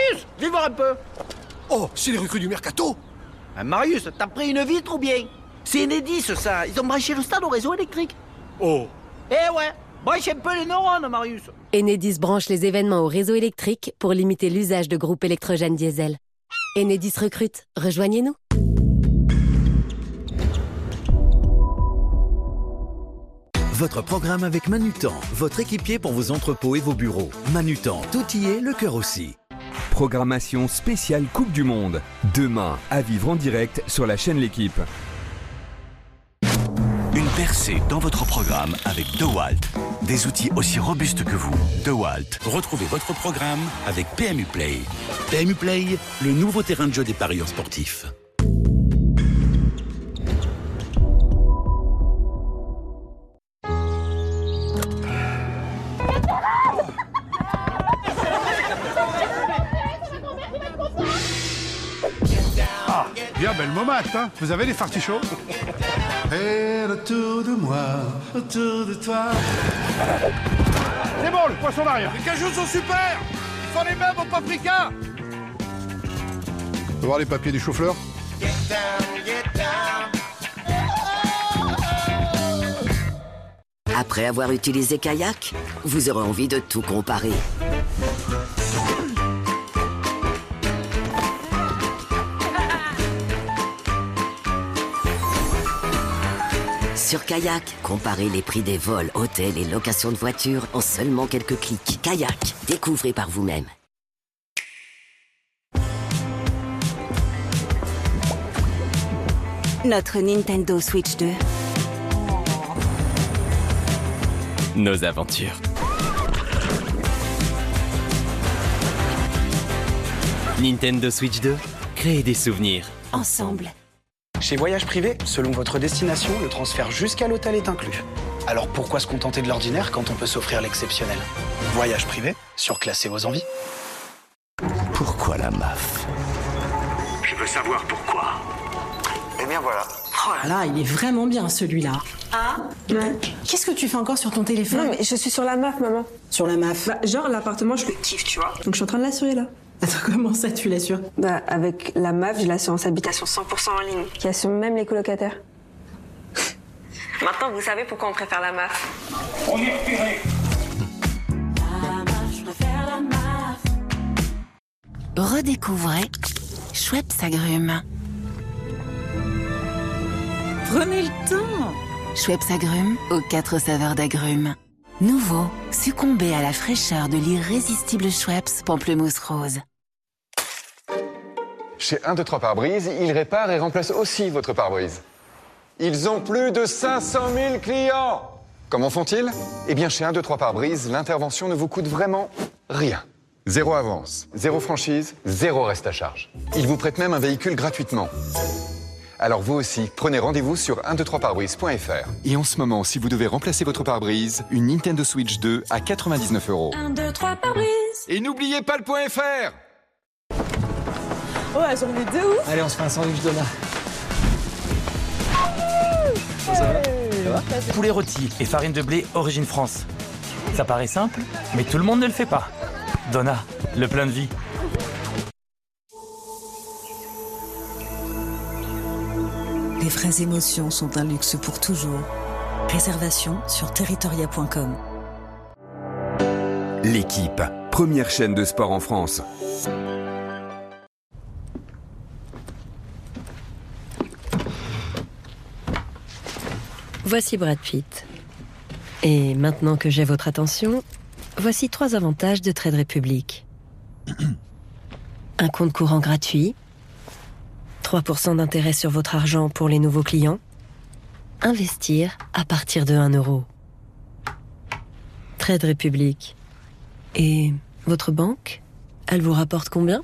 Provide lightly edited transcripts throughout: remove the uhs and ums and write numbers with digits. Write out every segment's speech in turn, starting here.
Marius, viens voir un peu. Oh, c'est les recrues du Mercato. Marius, t'as pris une vitre ou bien? C'est Enedis, ça. Ils ont branché le stade au réseau électrique. Oh. Eh ouais, branche un peu les neurones, Marius. Enedis branche les événements au réseau électrique pour limiter l'usage de groupes électrogènes diesel. Enedis recrute. Rejoignez-nous. Votre programme avec Manutan, votre équipier pour vos entrepôts et vos bureaux. Manutan, tout y est, le cœur aussi. Programmation spéciale Coupe du Monde. Demain, à vivre en direct sur la chaîne L'Équipe. Une percée dans votre programme avec DeWalt. Des outils aussi robustes que vous. DeWalt. Retrouvez votre programme avec PMU Play. PMU Play, le nouveau terrain de jeu des parieurs sportifs. Bien belle momate, hein. Vous avez les fartichauds? Et autour de moi, autour de toi. C'est bon, le poisson d'arrière. Les cajous sont super. Ils font les mêmes au paprika. On peut voir les papiers du chou-fleur? Après avoir utilisé Kayak, vous aurez envie de tout comparer. Sur Kayak, comparez les prix des vols, hôtels et locations de voitures en seulement quelques clics. Kayak, découvrez par vous-même. Notre Nintendo Switch 2. Nos aventures. Nintendo Switch 2, créez des souvenirs. Ensemble. Chez Voyage Privé, selon votre destination, le transfert jusqu'à l'hôtel est inclus. Alors pourquoi se contenter de l'ordinaire quand on peut s'offrir l'exceptionnel? Voyage Privé, surclassez vos envies. Pourquoi la MAF? Je veux savoir pourquoi. Eh bien voilà. Oh là là, il est vraiment bien celui-là. Ah ouais. Qu'est-ce que tu fais encore sur ton téléphone? Non mais je suis sur la MAF, maman. Sur la MAF? Bah, genre l'appartement, je le kiffe, tu vois. Donc je suis en train de l'assurer là. Attends, comment ça tu l'assures? Bah avec la MAF, j'ai l'assurance habitation 100% en ligne, qui assure même les colocataires. Maintenant, vous savez pourquoi on préfère la MAF. On est repéré. Je préfère la MAF. Redécouvrez Schweppes Agrumes. Prenez le temps. Schweppes Agrumes aux 4 saveurs d'agrumes. Nouveau, succombez à la fraîcheur de l'irrésistible Schweppes Pamplemousse Rose. Chez 1, 2, 3 pare-brise, ils réparent et remplacent aussi votre pare-brise. Ils ont plus de 500 000 clients. Comment font-ils? Eh bien, chez 1, 2, 3 pare-brise, l'intervention ne vous coûte vraiment rien. 0 avance, 0 franchise, 0 reste à charge. Ils vous prêtent même un véhicule gratuitement. Alors vous aussi, prenez rendez-vous sur 123parbrise.fr. Et en ce moment, si vous devez remplacer votre pare-brise, une Nintendo Switch 2 à 99 €. 1, 2, 3 pare-brise. Et n'oubliez pas le .fr. Oh, elles sont venues de ouf. Allez, on se fait un sandwich Donna. Ça va? Poulet rôti et farine de blé origine France. Ça paraît simple, mais tout le monde ne le fait pas. Donna, le plein de vie. Les vraies émotions sont un luxe pour toujours. Réservation sur territoria.com. L'Équipe, première chaîne de sport en France. Voici Brad Pitt. Et maintenant que j'ai votre attention, voici 3 avantages de Trade Republic. Un compte courant gratuit, 3% d'intérêt sur votre argent pour les nouveaux clients, investir à partir de 1 €. Trade Republic. Et votre banque, elle vous rapporte combien?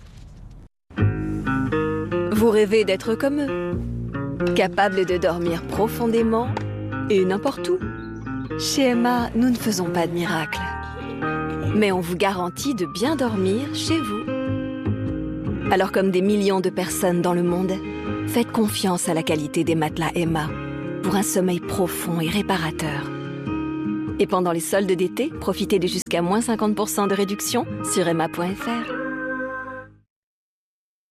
Vous rêvez d'être comme eux, capable de dormir profondément et n'importe où. Chez Emma, nous ne faisons pas de miracles, mais on vous garantit de bien dormir chez vous. Alors comme des millions de personnes dans le monde, faites confiance à la qualité des matelas Emma pour un sommeil profond et réparateur. Et pendant les soldes d'été, profitez de jusqu'à moins 50% de réduction sur emma.fr.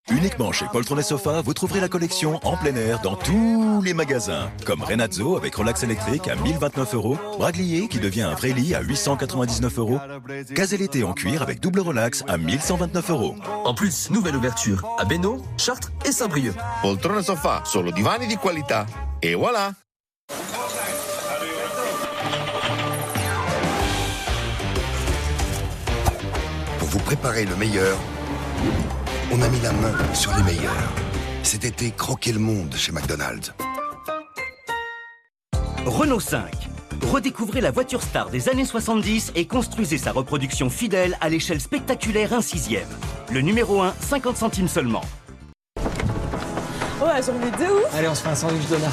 Uniquement chez Poltron et Sofa, vous trouverez la collection en plein air dans tous les magasins. Comme Renazzo avec relax électrique à 1029 €, Braglier qui devient un vrai lit à 899 €, Gazelle-été en cuir avec double relax à 1129 €. En plus, nouvelle ouverture à Bénaud, Chartres et Saint-Brieuc. Poltrone e Sofa, solo divani di qualità. Et voilà! Pour vous préparer le meilleur, on a mis la main sur les meilleurs. Cet été, croquez le monde chez McDonald's. Renault 5. Redécouvrez la voiture star des années 70 et construisez sa reproduction fidèle à l'échelle spectaculaire 1/6. Le numéro 1, 50 centimes seulement. Oh, elles ont mis de ouf. Allez, on se fait un sandwich Donna.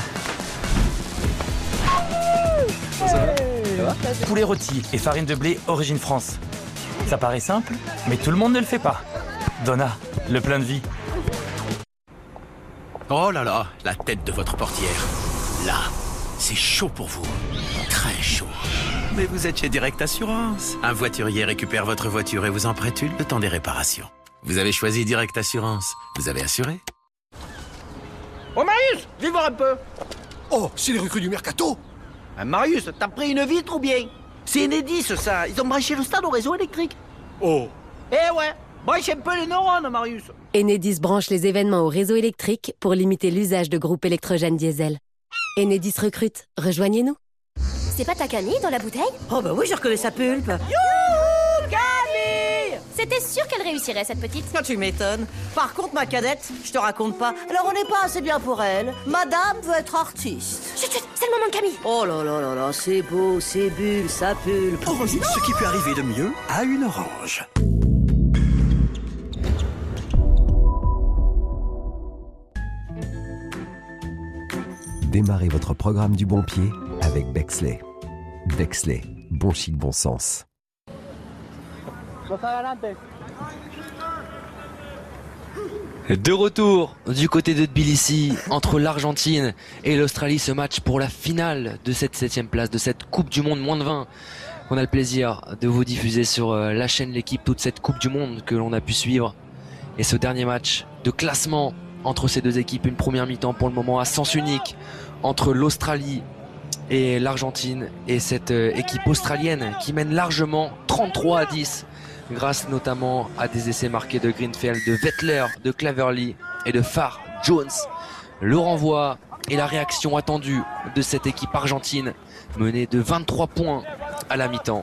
Ça va ? Poulet rôti et farine de blé origine France. Ça paraît simple, mais tout le monde ne le fait pas. Donna, le plein de vie. Oh là là, la tête de votre portière. Là, c'est chaud pour vous. Très chaud. Mais vous êtes chez Direct Assurance. Un voiturier récupère votre voiture et vous en prête une le temps des réparations. Vous avez choisi Direct Assurance. Vous avez assuré. Oh Marius, viens voir un peu. Oh, c'est les recrues du Mercato. Marius, t'as pris une vitre ou bien? C'est Enedis ça, ils ont branché le stade au réseau électrique. Oh. Eh ouais, branche un peu les neurones Marius. Enedis branche les événements au réseau électrique pour limiter l'usage de groupes électrogènes diesel. Enedis recrute, rejoignez-nous. C'est pas ta Camille dans la bouteille? Oh bah oui, je reconnais sa pulpe. Youhou, Camille! C'était sûr qu'elle réussirait, cette petite. Ah, tu m'étonnes. Par contre, ma cadette, je te raconte pas. Alors, on n'est pas assez bien pour elle. Madame veut être artiste. Chut, chut, c'est le moment de Camille. Oh là là là là, c'est beau, c'est bulle, ça pulpe. Orange, ce qui peut arriver de mieux à une orange. Démarrez votre programme du bon pied avec Bexley. Bexley, bon chic, bon sens. De retour du côté de Tbilissi, entre l'Argentine et l'Australie, ce match pour la finale de cette 7e place, de cette Coupe du Monde moins de 20. On a le plaisir de vous diffuser sur la chaîne L'équipe toute cette Coupe du Monde que l'on a pu suivre. Et ce dernier match de classement entre ces deux équipes, une première mi-temps pour le moment à sens unique entre l'Australie et l'Argentine, et cette équipe australienne qui mène largement 33-10 grâce notamment à des essais marqués de Greenfield, de Vettler, de Claverley et de Farr Jones. Le renvoi et la réaction attendue de cette équipe argentine menée de 23 points à la mi-temps.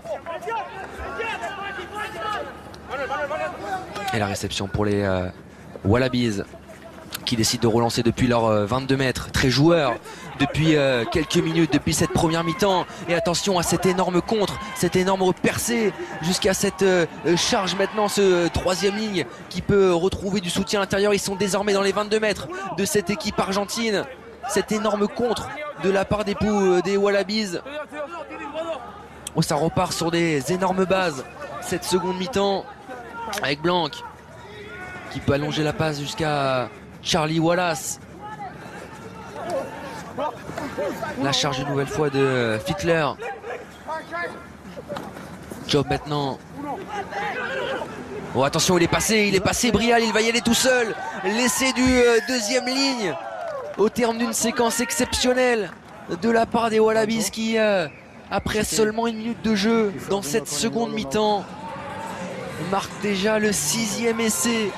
Et la réception pour les Wallabies qui décident de relancer depuis leurs 22 mètres. Très joueurs depuis quelques minutes, depuis cette première mi-temps. Et attention à cette énorme contre, cette énorme percée jusqu'à cette charge maintenant, ce troisième ligne qui peut retrouver du soutien à l'intérieur. Ils sont désormais dans les 22 mètres de cette équipe argentine. Cette énorme contre de la part des Wallabies. Oh, ça repart sur des énormes bases. Cette seconde mi-temps avec Blanc qui peut allonger la passe jusqu'à Charlie Wallace. La charge une nouvelle fois de Fittler. Job maintenant. Oh, attention, il est passé Brial, il va y aller tout seul. L'essai du deuxième ligne au terme d'une séquence exceptionnelle de la part des Wallabies qui, après seulement une minute de jeu dans cette seconde mi-temps, marque déjà le 6e essai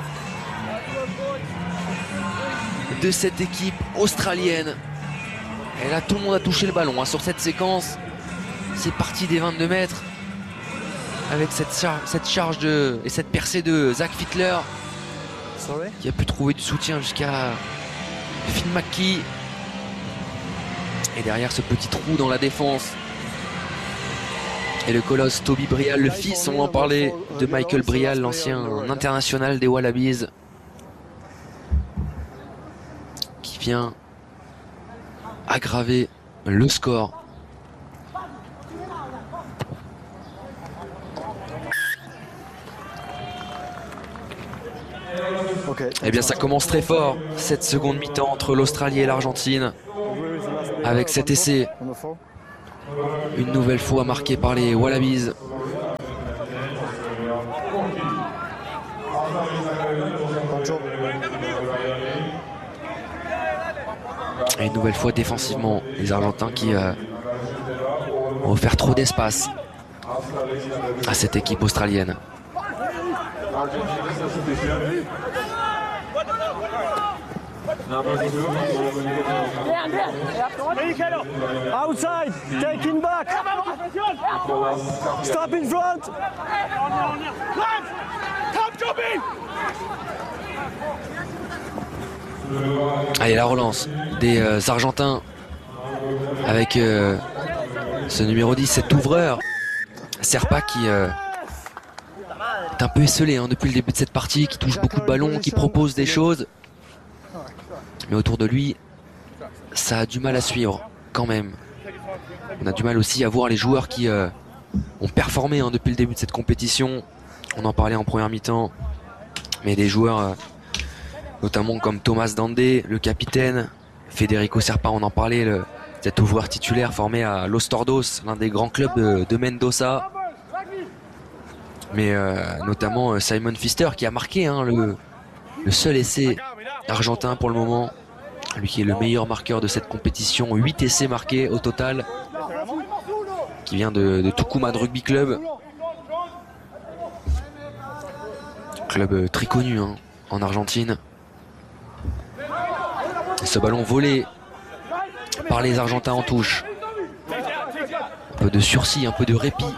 de cette équipe australienne. Et là, tout le monde a touché le ballon sur cette séquence. C'est parti des 22 mètres avec cette charge et cette percée de Zach Fittler qui a pu trouver du soutien jusqu'à Finn McKee. Et derrière ce petit trou dans la défense. Et le colosse Toby Brial, le fils, on en parlait, de Michael Brial, l'ancien international des Wallabies, qui vient aggraver le score. Eh bien, ça commence très fort, cette seconde mi-temps entre l'Australie et l'Argentine, avec cet essai, une nouvelle fois marqué par les Wallabies. Et une nouvelle fois défensivement, les Argentins qui ont offert trop d'espace à cette équipe australienne. Outside, taking back. Stop in front. Allez, la relance des Argentins avec ce numéro 10, cet ouvreur, Serpa qui est un peu esselé hein, depuis le début de cette partie, qui touche beaucoup de ballons, qui propose des choses. Mais autour de lui, ça a du mal à suivre quand même. On a du mal aussi à voir les joueurs qui ont performé hein, depuis le début de cette compétition. On en parlait en première mi-temps. Mais des joueurs notamment comme Thomas Dandé, le capitaine, Federico Serpa, on en parlait, cet ouvreur titulaire formé à Los Tordos, l'un des grands clubs de Mendoza. Mais notamment Simon Pfister qui a marqué hein, le seul essai argentin pour le moment. Lui qui est le meilleur marqueur de cette compétition, 8 essais marqués au total, qui vient de Tucumán Rugby Club. Club très connu hein, en Argentine. Et ce ballon volé par les Argentins en touche. Un peu de sursis, un peu de répit.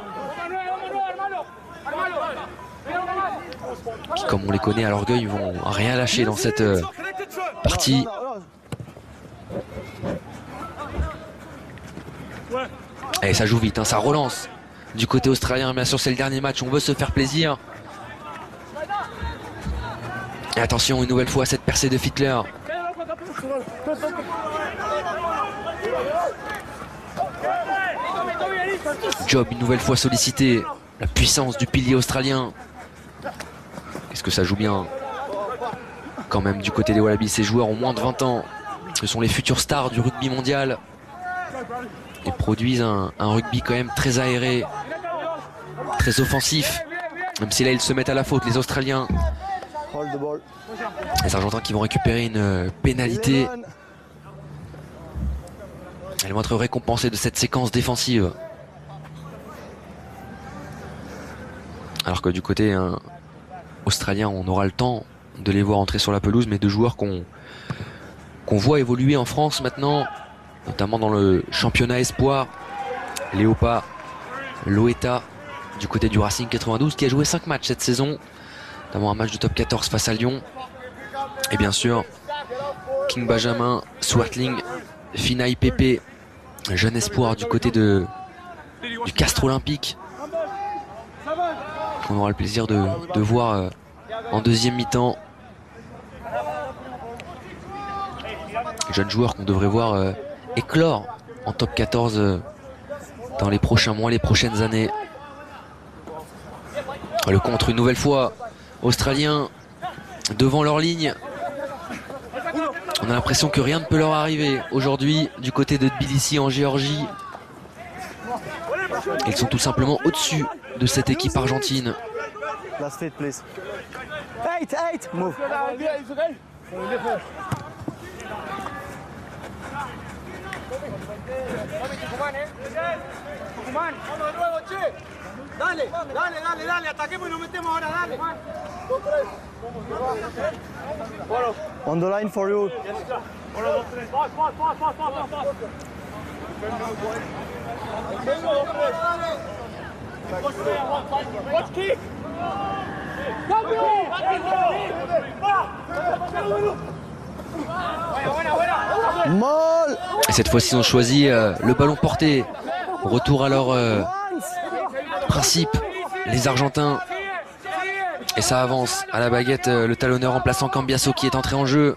Qui, comme on les connaît à l'orgueil, vont rien lâcher dans cette partie. Et ça joue vite, hein, ça relance du côté australien. Bien sûr, c'est le dernier match, on veut se faire plaisir. Et attention, une nouvelle fois, cette percée de Fittler. Job, une nouvelle fois sollicité. La puissance du pilier australien. Est-ce que ça joue bien? Quand même, du côté des Wallabies, ces joueurs ont moins de 20 ans. Ce sont les futures stars du rugby mondial. Ils produisent un rugby quand même très aéré, très offensif. Même si là, ils se mettent à la faute, les Australiens. Les Argentins qui vont récupérer une pénalité. Ils vont être récompensés de cette séquence défensive. Alors que du côté australien, on aura le temps de les voir entrer sur la pelouse, mais deux joueurs qu'on voit évoluer en France maintenant, notamment dans le championnat espoir. Léopa Loeta du côté du Racing 92 qui a joué 5 matchs cette saison, notamment un match de top 14 face à Lyon. Et bien sûr King Benjamin Swartling, Finaï Pepe, jeune espoir du côté du Castres Olympique, qu'on aura le plaisir de voir en deuxième mi-temps. Jeunes joueurs qu'on devrait voir éclore en top 14 dans les prochains mois, les prochaines années. Le contre une nouvelle fois australien devant leur ligne. On a l'impression que rien ne peut leur arriver aujourd'hui du côté de Tbilissi en Géorgie. Ils sont tout simplement au-dessus de cette équipe argentine. Last feet, please. 8, move. Dale, ataquemos y nos metemos ahora, dale. On the line for you. Et cette fois-ci, ils ont choisi le ballon porté. Retour à leur principe, les Argentins. Et ça avance à la baguette, le talonneur remplaçant Cambiasso qui est entré en jeu.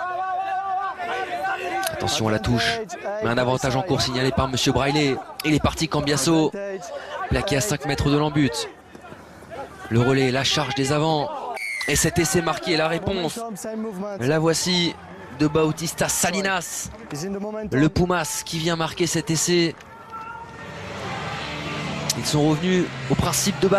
Attention à la touche, mais un avantage en cours signalé par Monsieur Braille. Il est parti, Cambiasso, plaqué à 5 mètres de l'embut. Le relais, la charge des avants. Et cet essai marqué, la réponse. La voici de Bautista Salinas, le Pumas qui vient marquer cet essai. Ils sont revenus au principe de base.